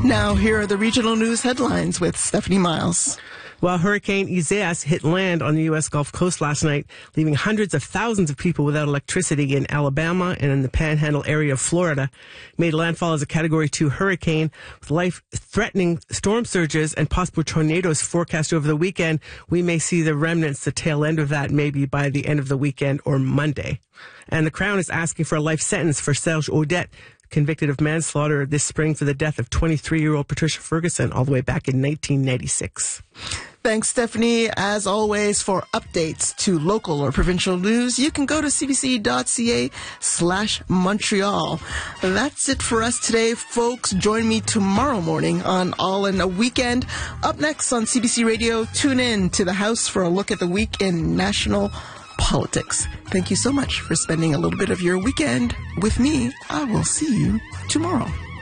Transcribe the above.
Now, here are the regional news headlines with Stephanie Miles. Well, Hurricane Isaias hit land on the U.S. Gulf Coast last night, leaving hundreds of thousands of people without electricity in Alabama and in the Panhandle area of Florida. It made landfall as a Category 2 hurricane with life-threatening storm surges and possible tornadoes forecast over the weekend. We may see the remnants, the tail end of that, maybe by the end of the weekend or Monday. And the Crown is asking for a life sentence for Serge Audet, convicted of manslaughter this spring for the death of 23-year-old Patricia Ferguson all the way back in 1996. Thanks, Stephanie. As always, for updates to local or provincial news, you can go to cbc.ca/Montreal. That's it for us today, folks. Join me tomorrow morning on All in a Weekend. Up next on CBC Radio, tune in to the House for a look at the week in national politics. Thank you so much for spending a little bit of your weekend with me. I will see you tomorrow.